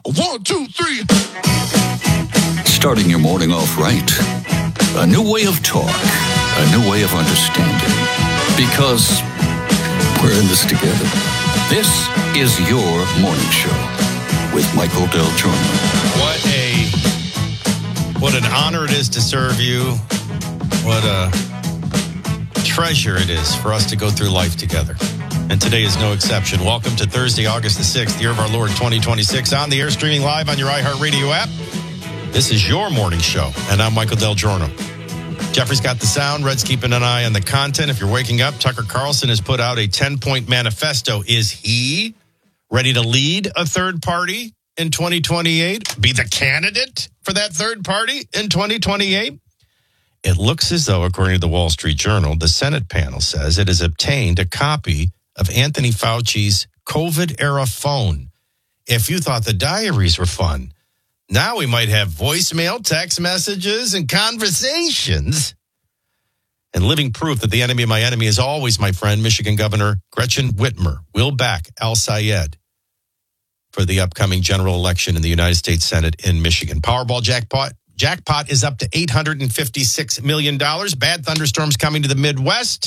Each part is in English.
1, 2, 3. Starting your morning off right. A new way of talk. A new way of understanding. Because we're in this together. This is your morning show with Michael Del Giorno. What an honor it is to serve you. What a treasure it is for us to go through life together. And today is no exception. Welcome to Thursday, August the 6th, year of our Lord 2026. On the air, streaming live on your iHeartRadio app. This is your morning show, and I'm Michael Del Giorno. Jeffrey's got the sound. Red's keeping an eye on the content. If you're waking up, Tucker Carlson has put out a 10-point manifesto. Is he ready to lead a third party in 2028? Be the candidate for that third party in 2028? It looks as though, according to the Wall Street Journal, the Senate panel says it has obtained a copy of Anthony Fauci's COVID-era phone. If you thought the diaries were fun, now we might have voicemail, text messages, and conversations. And living proof that the enemy of my enemy is always my friend, Michigan Governor Gretchen Whitmer will back Al-Sayed for the upcoming general election in the United States Senate in Michigan. Powerball jackpot is up to $856 million. Bad thunderstorms coming to the Midwest.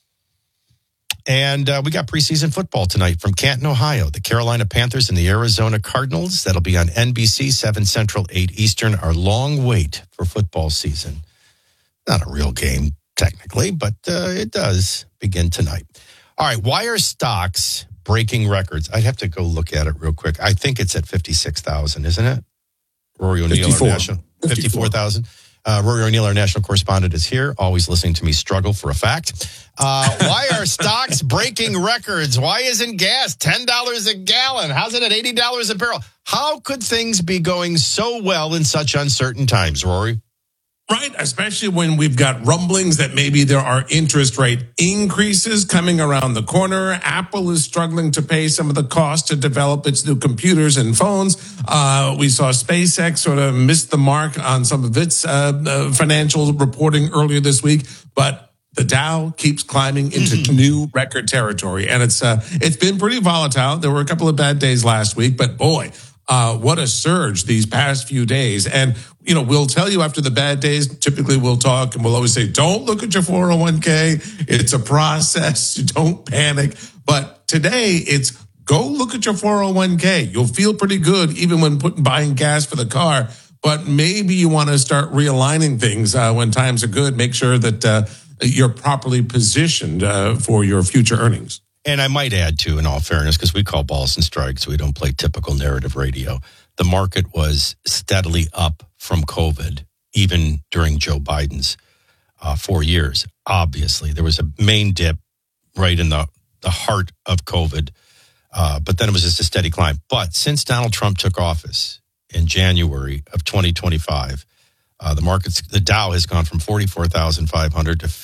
And we got preseason football tonight from Canton, Ohio. The Carolina Panthers and the Arizona Cardinals. That'll be on NBC, 7 Central, 8 Eastern. Our long wait for football season. Not a real game, technically, but it does begin tonight. All right, why are stocks breaking records? I'd have to go look at it real quick. I think it's at 56,000, isn't it? Rory O'Neill, 54,000. Rory O'Neill, our national correspondent, is here, always listening to me struggle for a fact. Why are stocks breaking records? Why isn't gas $10 a gallon? How's it at $80 a barrel? How could things be going so well in such uncertain times, Rory? Right, especially when we've got rumblings that maybe there are interest rate increases coming around the corner. Apple is struggling to pay some of the cost to develop its new computers and phones. We saw SpaceX sort of miss the mark on some of its financial reporting earlier this week, but the Dow keeps climbing into new record territory, and it's been pretty volatile. There were a couple of bad days last week, but boy, what a surge these past few days. And, we'll tell you after the bad days, typically we'll talk and we'll always say, don't look at your 401k. It's a process. Don't panic. But today it's go look at your 401k. You'll feel pretty good even when buying gas for the car. But maybe you want to start realigning things when times are good. Make sure that you're properly positioned for your future earnings. And I might add, too, in all fairness, because we call balls and strikes, we don't play typical narrative radio. The market was steadily up from COVID, even during Joe Biden's 4 years. Obviously, there was a main dip right in the heart of COVID, but then it was just a steady climb. But since Donald Trump took office in January of 2025, the Dow has gone from 44,500 to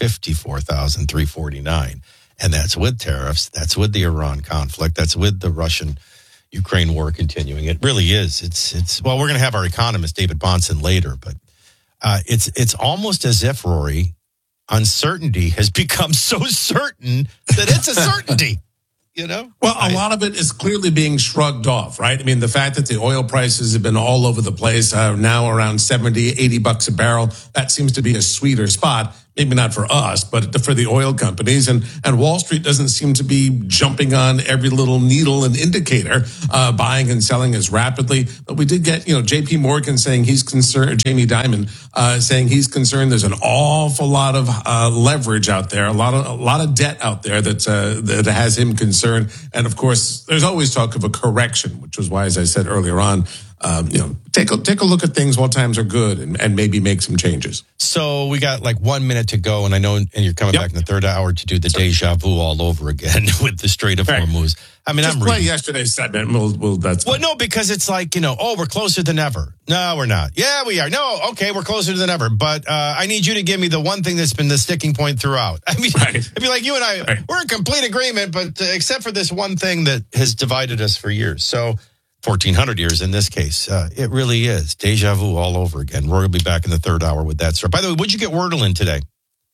54,349. And that's with tariffs. That's with the Iran conflict. That's with the Russian-Ukraine war continuing. It really is. Well, we're going to have our economist, David Bahnsen, later. But it's almost as if, Rory, uncertainty has become so certain that it's a certainty. Well, a lot of it is clearly being shrugged off, right? I mean, the fact that the oil prices have been all over the place, now around $70, $80 a barrel, that seems to be a sweeter spot. Maybe not for us, but for the oil companies. And Wall Street doesn't seem to be jumping on every little needle and indicator, buying and selling as rapidly. But we did get, JP Morgan saying he's concerned, Jamie Dimon saying he's concerned there's an awful lot of leverage out there, a lot of debt out there that has him concerned. And of course, there's always talk of a correction, which was why, as I said earlier on, take a look at things while times are good and maybe make some changes. So we got like 1 minute to go, and I know, and you're coming back in the third hour to do the deja vu all over again with the Strait of Hormuz. I mean, just I'm play reading yesterday's segment. That's fine. well, no, because it's like we're closer than ever. No, we're not. Yeah, we are. No, okay, we're closer than ever. But I need you to give me the one thing that's been the sticking point throughout. I mean, it'd be like you and I, we're in complete agreement, but except for this one thing that has divided us for years. So 1,400 years in this case. It really is. Deja vu all over again. Rory will be back in the third hour with that story. By the way, what'd you get Wordle in today?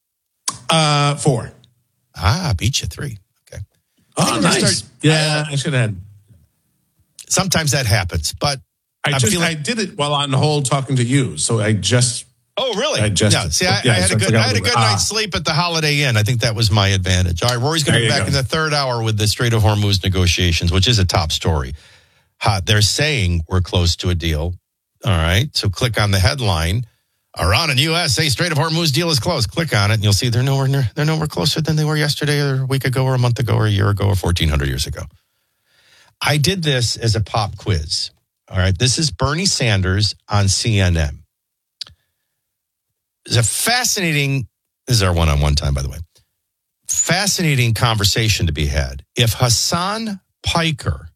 4. Beat you 3. Okay. Oh, nice. I should have had. Sometimes that happens, but I did it while on hold talking to you. So I just. Oh, really? I just. Yeah. See, I had a good night's sleep at the Holiday Inn. I think that was my advantage. All right, Rory's going to be back in the third hour with the Strait of Hormuz negotiations, which is a top story. They're saying we're close to a deal. All right. So click on the headline. Iran and U.S. say Strait of Hormuz deal is close. Click on it, and you'll see they're nowhere closer than they were yesterday, or a week ago, or a month ago, or a year ago, or 1,400 years ago. I did this as a pop quiz. All right. This is Bernie Sanders on CNN. It's a fascinating, this is our one-on-one time, by the way, fascinating conversation to be had. If Hassan Piker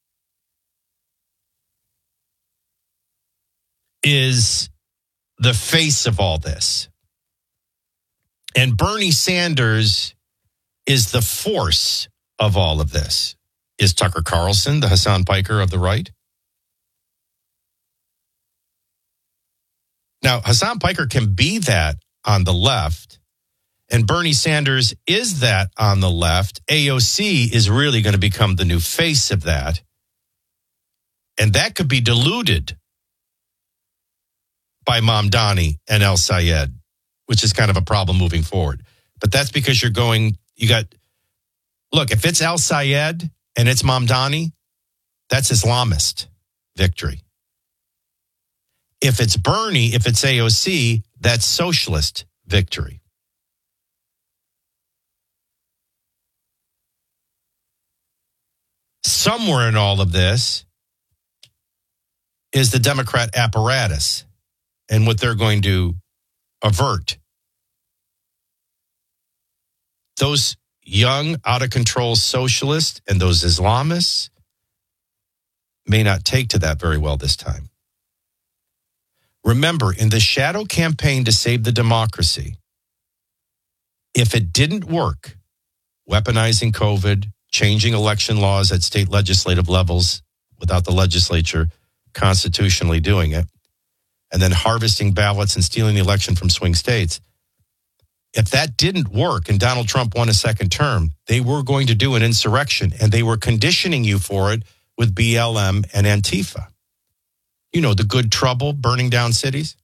is the face of all this, and Bernie Sanders is the force of all of this, is Tucker Carlson the Hassan Piker of the right? Now, Hassan Piker can be that on the left, and Bernie Sanders is that on the left. AOC is really going to become the new face of that, and that could be diluted by Mamdani and El Sayed, which is kind of a problem moving forward. But that's because look, if it's El Sayed and it's Mamdani, that's Islamist victory. If it's Bernie, if it's AOC, that's socialist victory. Somewhere in all of this is the Democrat apparatus and what they're going to avert. Those young, out-of-control socialists and those Islamists may not take to that very well this time. Remember, in the shadow campaign to save the democracy, if it didn't work, weaponizing COVID, changing election laws at state legislative levels without the legislature constitutionally doing it, and then harvesting ballots and stealing the election from swing states, if that didn't work and Donald Trump won a second term, they were going to do an insurrection, and they were conditioning you for it with BLM and Antifa. You know, the good trouble, burning down cities.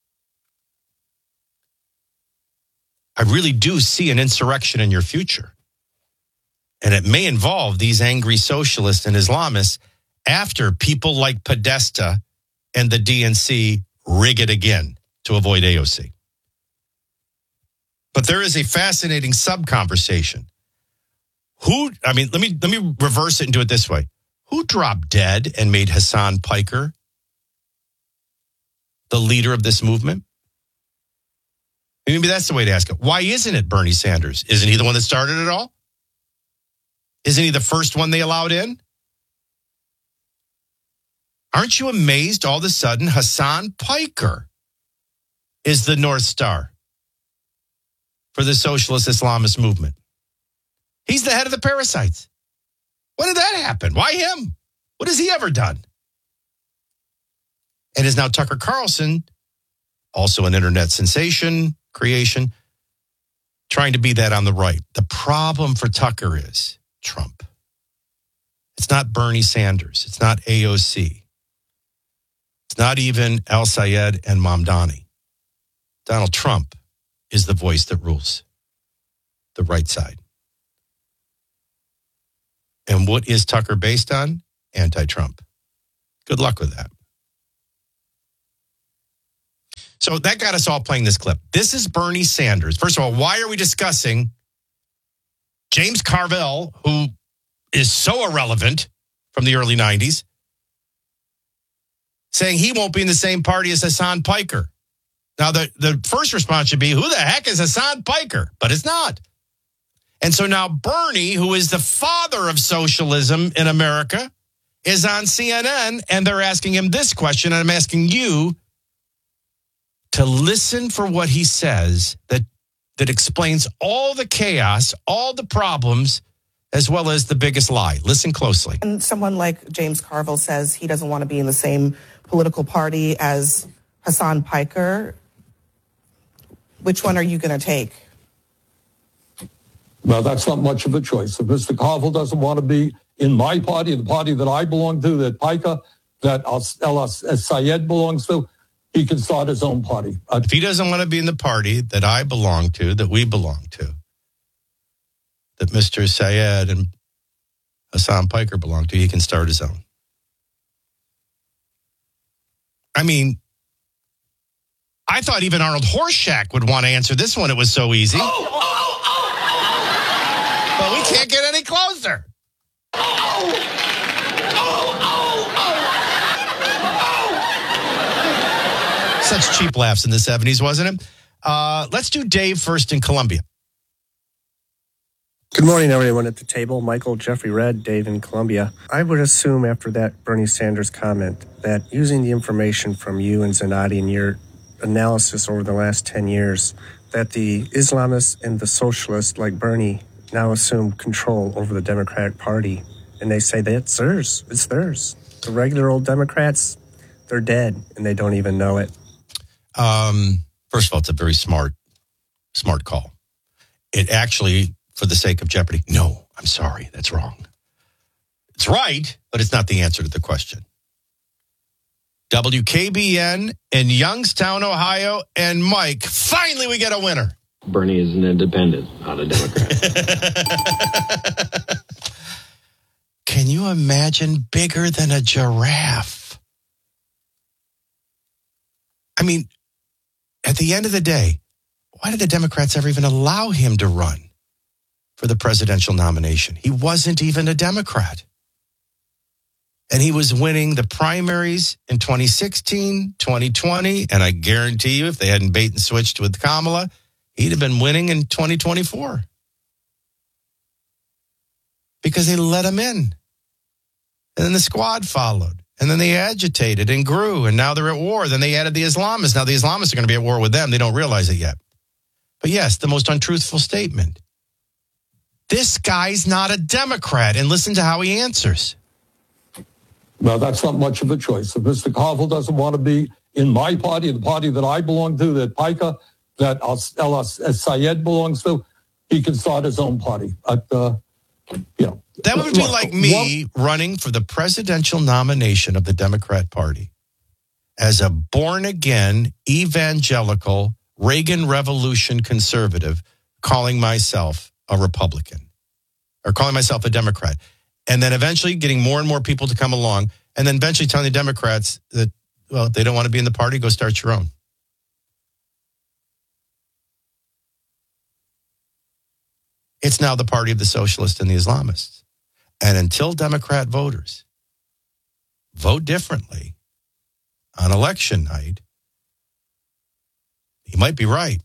I really do see an insurrection in your future. And it may involve these angry socialists and Islamists after people like Podesta and the DNC rig it again to avoid AOC. But there is a fascinating sub-conversation. Let me reverse it and do it this way. Who dropped dead and made Hassan Piker the leader of this movement? Maybe that's the way to ask it. Why isn't it Bernie Sanders? Isn't he the one that started it all? Isn't he the first one they allowed in? Aren't you amazed all of a sudden Hassan Piker is the North Star for the socialist Islamist movement? He's the head of the parasites. When did that happen? Why him? What has he ever done? And is now Tucker Carlson, also an internet sensation creation, trying to be that on the right. The problem for Tucker is Trump. It's not Bernie Sanders. It's not AOC. It's not even El Sayed and Mamdani. Donald Trump is the voice that rules the right side. And what is Tucker based on? Anti-Trump. Good luck with that. So that got us all playing this clip. This is Bernie Sanders. First of all, why are we discussing James Carville, who is so irrelevant from the early 90s, saying he won't be in the same party as Hassan Piker? Now, the first response should be, who the heck is Hassan Piker? But it's not. And so now Bernie, who is the father of socialism in America, is on CNN, and they're asking him this question, and I'm asking you to listen for what he says that explains all the chaos, all the problems, as well as the biggest lie. Listen closely. And someone like James Carville says he doesn't want to be in the same political party as Hassan Piker. Which one are you going to take? Well, that's not much of a choice. If Mr. Carville doesn't want to be in my party, the party that I belong to, that Piker that Al-Sayed belongs to, he can start his own party. If he doesn't want to be in the party that I belong to, that we belong to, that Mr. Sayed and Hassan Piker belong to, he can start his own. I mean, I thought even Arnold Horshack would want to answer this one. It was so easy. But we can't get any closer. Such cheap laughs in the 70s, wasn't it? Let's do Dave first in Columbia. Good morning, everyone at the table. Michael, Jeffrey Red, Dave in Columbia. I would assume after that Bernie Sanders comment that using the information from you and Zanotti and your analysis over the last 10 years, that the Islamists and the socialists like Bernie now assume control over the Democratic Party. And they say that it's theirs. It's theirs. The regular old Democrats, they're dead, and they don't even know it. First of all, it's a very smart call. It actually, for the sake of Jeopardy, no, I'm sorry, that's wrong. It's right, but it's not the answer to the question. WKBN in Youngstown, Ohio, and Mike, finally we get a winner. Bernie is an independent, not a Democrat. Can you imagine bigger than a giraffe? I mean, at the end of the day, why did the Democrats ever even allow him to run for the presidential nomination? He wasn't even a Democrat. And he was winning the primaries in 2016, 2020, and I guarantee you if they hadn't bait and switched with Kamala, he'd have been winning in 2024. Because they let him in. And then the squad followed. And then they agitated and grew, and now they're at war. Then they added the Islamists. Now the Islamists are going to be at war with them. They don't realize it yet. But yes, the most untruthful statement. This guy's not a Democrat, and listen to how he answers. Well, that's not much of a choice. If Mr. Carville doesn't want to be in my party, the party that I belong to, that Piker, that Al-Sayed belongs to, he can start his own party. That would be like me running for the presidential nomination of the Democrat Party as a born-again, evangelical, Reagan Revolution conservative, calling myself a Republican or calling myself a Democrat. And then eventually getting more and more people to come along and then eventually telling the Democrats that, well, if they don't want to be in the party, go start your own. It's now the party of the socialists and the Islamists. And until Democrat voters vote differently on election night, he might be right.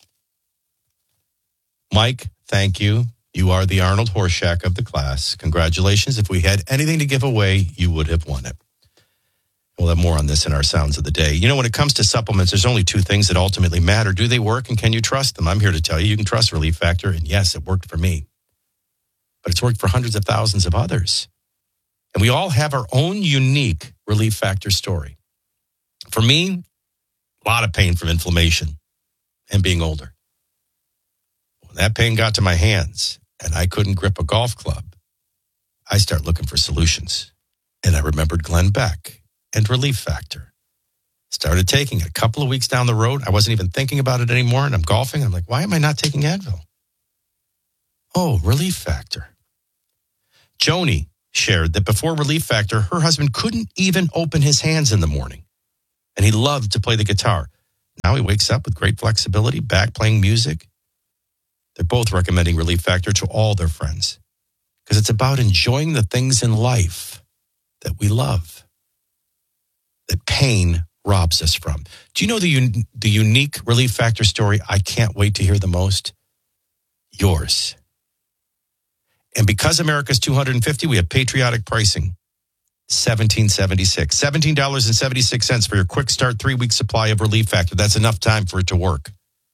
Mike, thank you. You are the Arnold Horshack of the class. Congratulations. If we had anything to give away, you would have won it. We'll have more on this in our Sounds of the Day. You know, when it comes to supplements, there's only two things that ultimately matter. Do they work and can you trust them? I'm here to tell you, you can trust Relief Factor. And yes, it worked for me. But it's worked for hundreds of thousands of others. And we all have our own unique Relief Factor story. For me, a lot of pain from inflammation and being older. When that pain got to my hands and I couldn't grip a golf club, I started looking for solutions. And I remembered Glenn Beck and Relief Factor. Started taking it a couple of weeks down the road. I wasn't even thinking about it anymore. And I'm golfing. I'm like, why am I not taking Advil? Oh, Relief Factor. Joni shared that before Relief Factor, her husband couldn't even open his hands in the morning. And he loved to play the guitar. Now he wakes up with great flexibility, back playing music. They're both recommending Relief Factor to all their friends because it's about enjoying the things in life that we love, that pain robs us from. Do you know the unique Relief Factor story I can't wait to hear the most? Yours. And because America's 250, we have patriotic pricing. $17.76. $17.76 for your quick start 3-week supply of Relief Factor. That's enough time for it to work.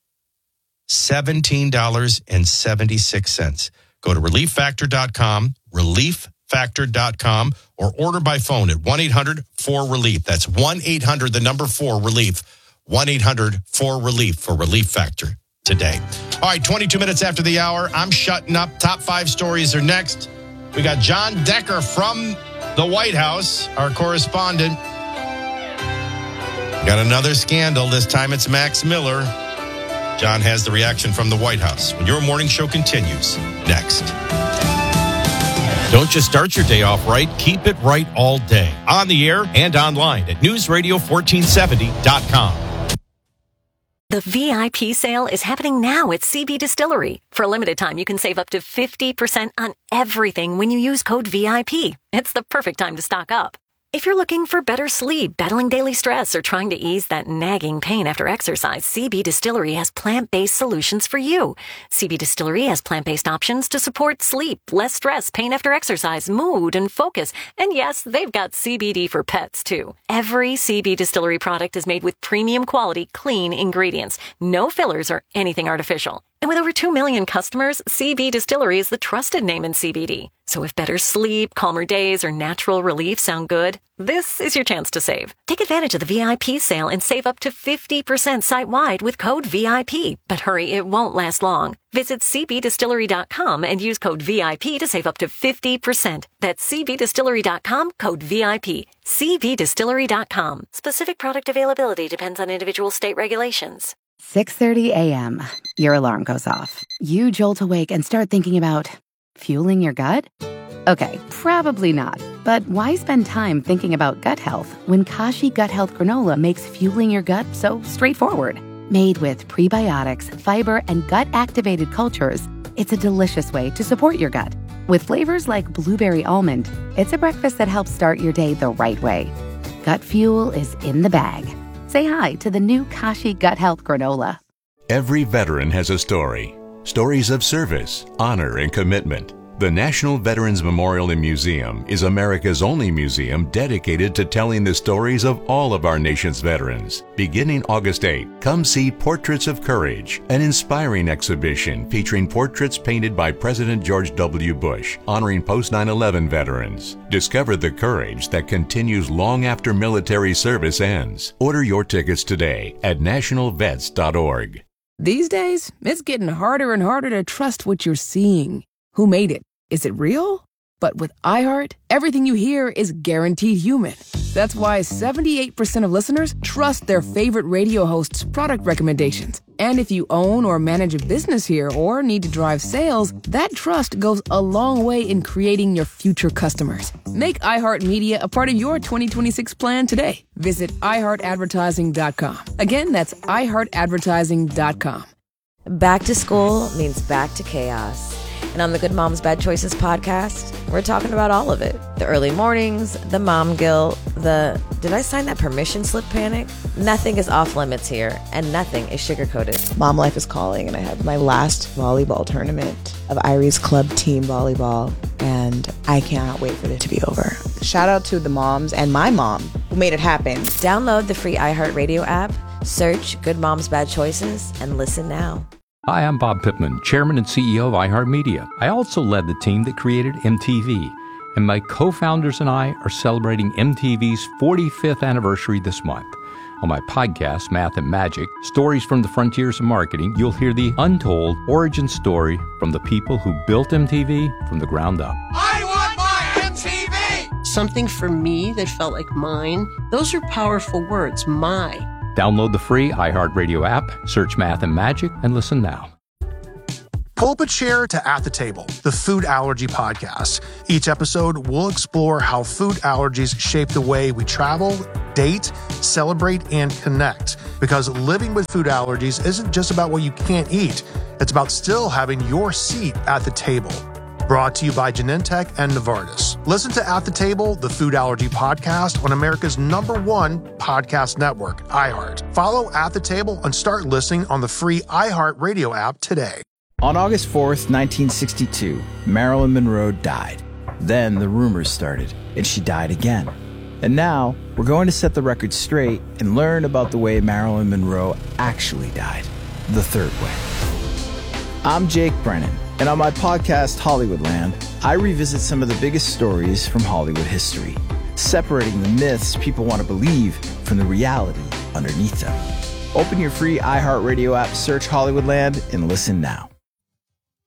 $17.76. Go to relieffactor.com, relieffactor.com, or order by phone at 1-800-4RELIEF. That's 1-800-4RELIEF. 1-800-4RELIEF for Relief Factor today. All right, 22 minutes after the hour. I'm shutting up. Top 5 stories are next. We got John Decker from The White House, our correspondent, got another scandal. This time it's Max Miller. John has the reaction from the White House when your morning show continues next. Don't just start your day off right, keep it right all day. On the air and online at newsradio1470.com. The VIP sale is happening now at CB Distillery. For a limited time, you can save up to 50% on everything when you use code VIP. It's the perfect time to stock up. If you're looking for better sleep, battling daily stress, or trying to ease that nagging pain after exercise, CB Distillery has plant-based solutions for you. CB Distillery has plant-based options to support sleep, less stress, pain after exercise, mood, and focus. And yes, they've got CBD for pets, too. Every CB Distillery product is made with premium quality, clean ingredients. No fillers or anything artificial. And with over 2 million customers, CB Distillery is the trusted name in CBD. So if better sleep, calmer days, or natural relief sound good, this is your chance to save. Take advantage of the VIP sale and save up to 50% site-wide with code VIP. But hurry, it won't last long. Visit cbdistillery.com and use code VIP to save up to 50%. That's cbdistillery.com, code VIP. cbdistillery.com. Specific product availability depends on individual state regulations. 6:30 a.m. Your alarm goes off. You jolt awake and start thinking about fueling your gut? Okay, probably not. But why spend time thinking about gut health when Kashi Gut Health Granola makes fueling your gut so straightforward? Made with prebiotics, fiber, and gut-activated cultures, it's a delicious way to support your gut. With flavors like blueberry almond, it's a breakfast that helps start your day the right way. Gut fuel is in the bag. Say hi to the new Kashi Gut Health Granola. Every veteran has a story. Stories of service, honor, and commitment. The National Veterans Memorial and Museum is America's only museum dedicated to telling the stories of all of our nation's veterans. Beginning August 8, come see Portraits of Courage, an inspiring exhibition featuring portraits painted by President George W. Bush, honoring post-9/11 veterans. Discover the courage that continues long after military service ends. Order your tickets today at nationalvets.org. These days, it's getting harder and harder to trust what you're seeing. Who made it? Is it real? But with iHeart, everything you hear is guaranteed human. That's why 78% of listeners trust their favorite radio host's product recommendations. And if you own or manage a business here or need to drive sales, that trust goes a long way in creating your future customers. Make iHeartMedia a part of your 2026 plan today. Visit iHeartAdvertising.com. Again, that's iHeartAdvertising.com. Back to school means back to chaos. And on the Good Moms Bad Choices podcast, we're talking about all of it. The early mornings, the mom guilt, the did I sign that permission slip panic? Nothing is off limits here, and nothing is sugar-coated. Mom life is calling, and I have my last volleyball tournament of Irie's club team volleyball, and I cannot wait for it to be over. Shout out to the moms and my mom who made it happen. Download the free iHeartRadio app, search Good Moms Bad Choices, and listen now. Hi, I'm Bob Pittman, Chairman and CEO of iHeartMedia. I also led the team that created MTV, and my co-founders and I are celebrating MTV's 45th anniversary this month. On my podcast, Math and Magic, Stories from the Frontiers of Marketing, you'll hear the untold origin story from the people who built MTV from the ground up. I want my MTV! Something for me that felt like mine. Those are powerful words, my. Download the free iHeartRadio app, search Math and Magic, and listen now. Pull up a chair to At the Table, the food allergy podcast. Each episode, we'll explore how food allergies shape the way we travel, date, celebrate, and connect. Because living with food allergies isn't just about what you can't eat. It's about still having your seat at the table. Brought to you by Genentech and Novartis. Listen to At the Table, the food allergy podcast on America's #1 podcast network, iHeart. Follow At the Table and start listening on the free iHeart Radio app today. On August 4th, 1962, Marilyn Monroe died. Then the rumors started, and she died again. And now, we're going to set the record straight and learn about the way Marilyn Monroe actually died, the third way. I'm Jake Brennan. And on my podcast, Hollywoodland, I revisit some of the biggest stories from Hollywood history, separating the myths people want to believe from the reality underneath them. Open your free iHeartRadio app, search Hollywoodland, and listen now.